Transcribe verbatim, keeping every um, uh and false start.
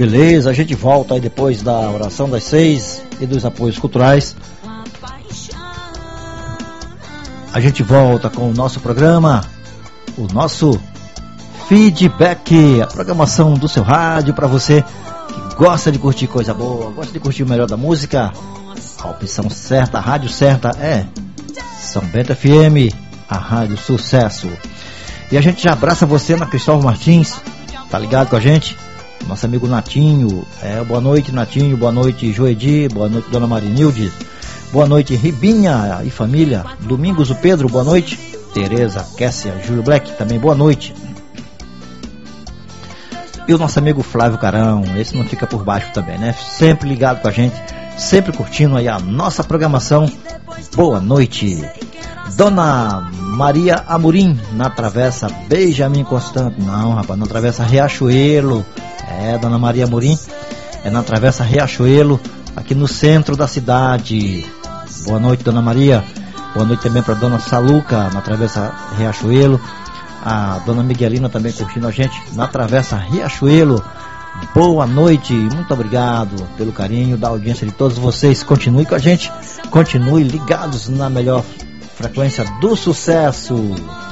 Beleza, a gente volta aí depois da oração das seis e dos apoios culturais. A gente volta com o nosso programa, o nosso feedback, a programação do seu rádio para você que gosta de curtir coisa boa, gosta de curtir o melhor da música. A opção certa, a rádio certa é São Bento F M, a rádio sucesso. E a gente já abraça você na Cristóvão Martins, tá ligado com a gente? Nosso amigo Natinho, é, boa noite Natinho, boa noite Joedi, boa noite Dona Marinilde, boa noite Ribinha e família, Domingos o Pedro, boa noite, Tereza, Kessia, Júlio Black, também boa noite. E o nosso amigo Flávio Carão, esse não fica por baixo também, né? Sempre ligado com a gente, sempre curtindo aí a nossa programação, boa noite. Dona Maria Amorim, na travessa Benjamin Constant, não rapaz, na travessa Riachuelo. É, Dona Maria Amorim, é na travessa Riachuelo, aqui no centro da cidade. Boa noite, Dona Maria. Boa noite também para Dona Saluca, na travessa Riachuelo. A Dona Miguelina também curtindo a gente na travessa Riachuelo. Boa noite, muito obrigado pelo carinho da audiência de todos vocês. Continue com a gente, continue ligados na melhor frequência do sucesso.